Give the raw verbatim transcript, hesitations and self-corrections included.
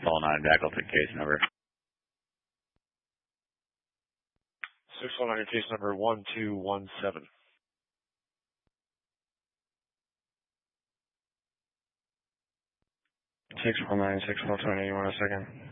one nine, Shackleton, case number. six one nine, case number one two one seven. six one nine, six one two, you want a second?